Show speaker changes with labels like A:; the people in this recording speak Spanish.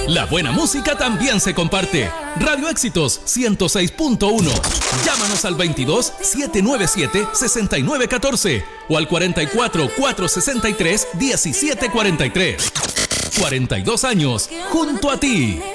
A: La buena música también se comparte. Radio Éxitos 106.1. Llámanos al 22 797 6914 o al 44 463 1743. 42 años junto a ti.